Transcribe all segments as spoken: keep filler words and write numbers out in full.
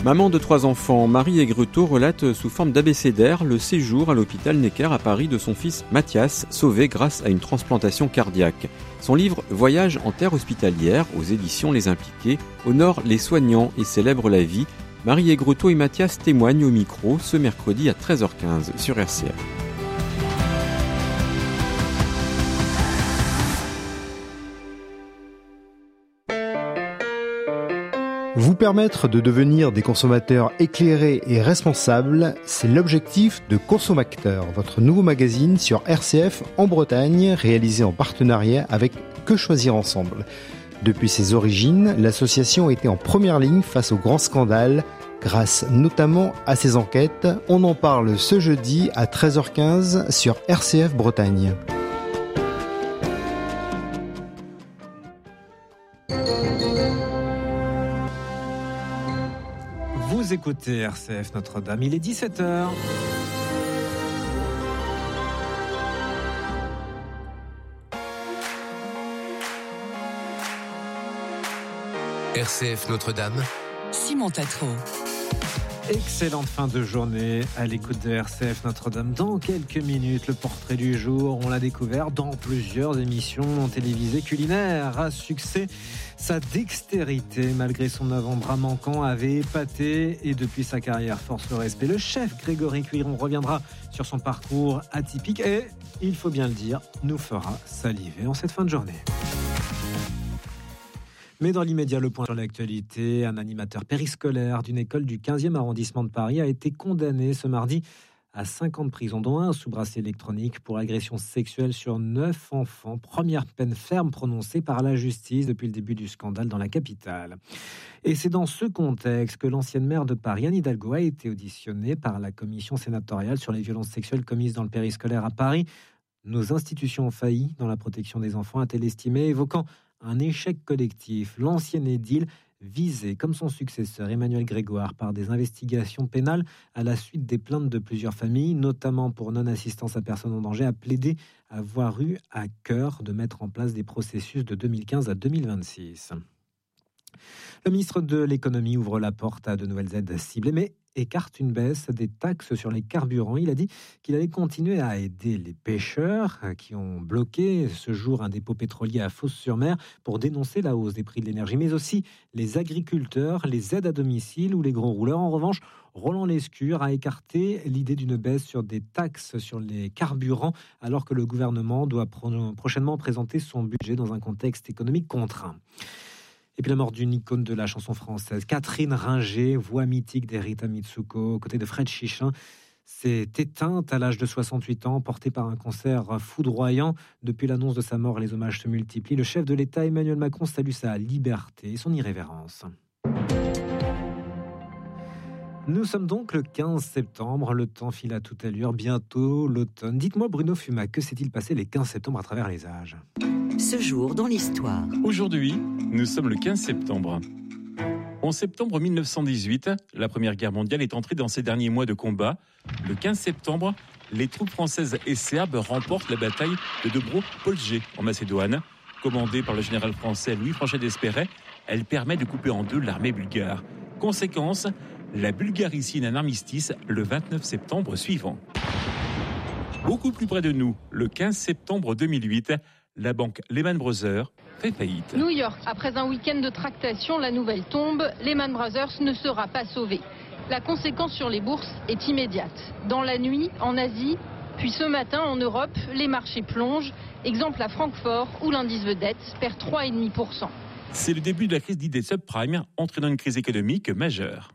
Maman de trois enfants, Marie Aigretot relate sous forme d'abécédaire le séjour à l'hôpital Necker à Paris de son fils Mathias, sauvé grâce à une transplantation cardiaque. Son livre « Voyage en terre hospitalière » aux éditions Les Impliqués honore les soignants et célèbre la vie. Marie Aigretot et Mathias témoignent au micro ce mercredi à treize heures quinze sur R C F. Vous permettre de devenir des consommateurs éclairés et responsables, c'est l'objectif de Consomacteur, votre nouveau magazine sur R C F en Bretagne, réalisé en partenariat avec Que Choisir Ensemble. Depuis ses origines, l'association était en première ligne face aux grands scandales, grâce notamment à ses enquêtes. On en parle ce jeudi à treize heures quinze sur R C F Bretagne. Vous écoutez R C F Notre-Dame, il est dix-sept heures. R C F Notre-Dame, Simon Tatro. Excellente fin de journée à l'écoute de R C F Notre-Dame. Dans quelques minutes, le portrait du jour, on l'a découvert dans plusieurs émissions télévisées culinaires à succès. Sa dextérité, malgré son avant-bras manquant, avait épaté et depuis sa carrière force le respect. Le chef Grégory Cuiron reviendra sur son parcours atypique et, il faut bien le dire, nous fera saliver en cette fin de journée. Mais dans l'immédiat, le point sur l'actualité, un animateur périscolaire d'une école du quinzième arrondissement de Paris a été condamné ce mardi à cinq ans de prison, dont un sous bracelet électronique pour agression sexuelle sur neuf enfants. Première peine ferme prononcée par la justice depuis le début du scandale dans la capitale. Et c'est dans ce contexte que l'ancienne maire de Paris, Anne Hidalgo, a été auditionnée par la commission sénatoriale sur les violences sexuelles commises dans le périscolaire à Paris. Nos institutions ont failli dans la protection des enfants, a-t-elle estimé, évoquant un échec collectif. L'ancienne édile, visée comme son successeur Emmanuel Grégoire par des investigations pénales à la suite des plaintes de plusieurs familles, notamment pour non-assistance à personne en danger, a plaidé avoir eu à cœur de mettre en place des processus de deux mille quinze à deux mille vingt-six. Le ministre de l'économie ouvre la porte à de nouvelles aides ciblées, mais écarte une baisse des taxes sur les carburants. Il a dit qu'il allait continuer à aider les pêcheurs qui ont bloqué ce jour un dépôt pétrolier à Fos-sur-Mer pour dénoncer la hausse des prix de l'énergie, mais aussi les agriculteurs, les aides à domicile ou les gros rouleurs. En revanche, Roland Lescure a écarté l'idée d'une baisse sur des taxes sur les carburants, alors que le gouvernement doit pro- prochainement présenter son budget dans un contexte économique contraint. Et puis la mort d'une icône de la chanson française, Catherine Ringer, voix mythique d'Erita Mitsuko, aux côtés de Fred Chichin, s'est éteinte à l'âge de soixante-huit ans, portée par un cancer foudroyant. Depuis l'annonce de sa mort, les hommages se multiplient. Le chef de l'État, Emmanuel Macron, salue sa liberté et son irrévérence. Nous sommes donc le quinze septembre, le temps file à toute allure, bientôt l'automne. Dites-moi Bruno Fumat, que s'est-il passé les quinze septembre à travers les âges ? Ce jour dans l'histoire. Aujourd'hui, nous sommes le quinze septembre. En septembre mille neuf cent dix-huit, la Première Guerre mondiale est entrée dans ses derniers mois de combat. Le quinze septembre, les troupes françaises et serbes remportent la bataille de Dobro-Polje en Macédoine. Commandée par le général français Louis Franchet d'Espéret, elle permet de couper en deux l'armée bulgare. Conséquence, la Bulgarie signe un armistice le vingt-neuf septembre suivant. Beaucoup plus près de nous, le quinze septembre deux mille huit, la banque Lehman Brothers fait faillite. New York, après un week-end de tractation, la nouvelle tombe. Lehman Brothers ne sera pas sauvé. La conséquence sur les bourses est immédiate. Dans la nuit, en Asie, puis ce matin en Europe, les marchés plongent. Exemple à Francfort, où l'indice vedette perd trois virgule cinq pour cent. C'est le début de la crise dite des subprimes, entraînant une crise économique majeure.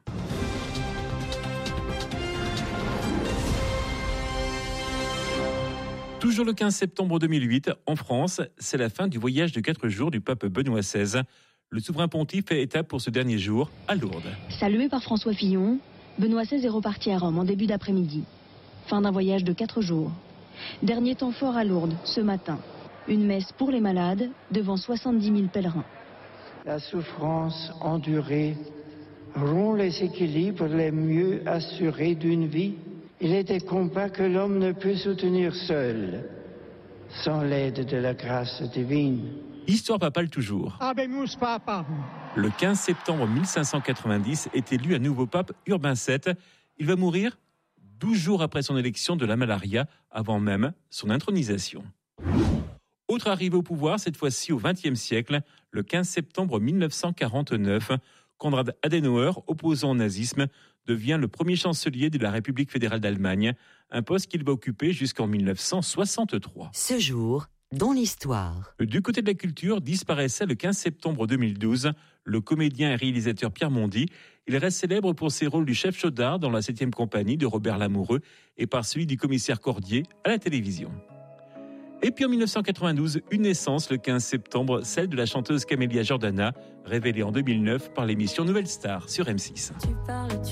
Toujours le quinze septembre deux mille huit, en France, c'est la fin du voyage de quatre jours du pape Benoît seize. Le souverain pontife fait étape pour ce dernier jour à Lourdes. Salué par François Fillon, Benoît seize est reparti à Rome en début d'après-midi. Fin d'un voyage de quatre jours. Dernier temps fort à Lourdes, ce matin. Une messe pour les malades devant soixante-dix mille pèlerins. La souffrance endurée rompt les équilibres les mieux assurés d'une vie. Il est des combats que l'homme ne peut soutenir seul, sans l'aide de la grâce divine. Histoire papale toujours. Habemus Papam. Le quinze septembre mille cinq cent quatre-vingt-dix est élu un nouveau pape, Urbain sept. Il va mourir douze jours après son élection de la malaria, avant même son intronisation. Autre arrivée au pouvoir, cette fois-ci au vingtième siècle, le quinze septembre mille neuf cent quarante-neuf, Konrad Adenauer, opposant au nazisme, devient le premier chancelier de la République fédérale d'Allemagne, un poste qu'il va occuper jusqu'en mille neuf cent soixante-trois. Ce jour, dans l'histoire. Du côté de la culture, disparaissait le quinze septembre deux mille douze le comédien et réalisateur Pierre Mondy. Il reste célèbre pour ses rôles du chef Chaudard dans la septième compagnie de Robert Lamoureux et par celui du commissaire Cordier à la télévision. Et puis en mille neuf cent quatre-vingt-douze, une naissance le quinze septembre, celle de la chanteuse Camélia Jordana, révélée en deux mille neuf par l'émission Nouvelle Star sur M six. Tu parles, tu